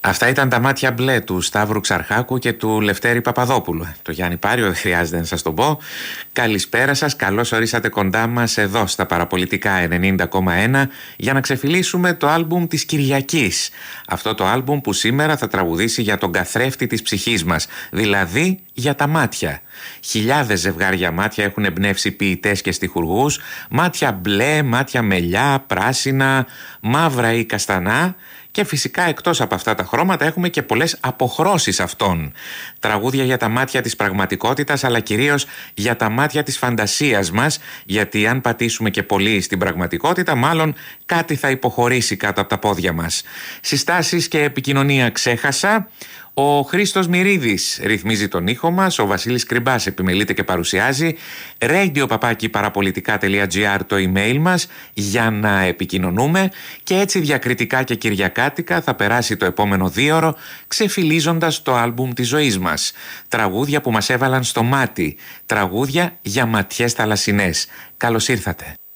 Αυτά ήταν τα μάτια μπλε του Σταύρου Ξαρχάκου και του Λευτέρη Παπαδόπουλου. Το Γιάννη Πάριο δεν χρειάζεται να σας το πω. Καλησπέρα σας, καλώς ορίσατε κοντά μας εδώ στα Παραπολιτικά 90,1 για να ξεφυλίσουμε το άλμπουμ της Κυριακής. Αυτό το άλμπουμ που σήμερα θα τραγουδήσει για τον καθρέφτη της ψυχής μας, δηλαδή για τα μάτια. Χιλιάδες ζευγάρια μάτια έχουν εμπνεύσει ποιητές και στιχουργούς, μάτια μπλε, μάτια μελιά, πράσινα, μαύρα ή καστανά. Και φυσικά εκτός από αυτά τα χρώματα έχουμε και πολλές αποχρώσεις αυτών. Τραγούδια για τα μάτια της πραγματικότητας, αλλά κυρίως για τα μάτια της φαντασίας μας, γιατί αν πατήσουμε και πολύ στην πραγματικότητα, μάλλον κάτι θα υποχωρήσει κάτω από τα πόδια μας. Συστάσεις και επικοινωνία ξέχασα. Ο Χρήστος Μυρίδης ρυθμίζει τον ήχο μας, ο Βασίλης Κρυμπάς επιμελείται και παρουσιάζει, radio@parapolitica.gr το email μας για να επικοινωνούμε και έτσι διακριτικά και κυριακάτικα θα περάσει το επόμενο 2ωρο ξεφυλίζοντας το άλμπουμ της ζωής μας. Τραγούδια που μας έβαλαν στο μάτι, τραγούδια για ματιές θαλασσινές. Καλώς ήρθατε.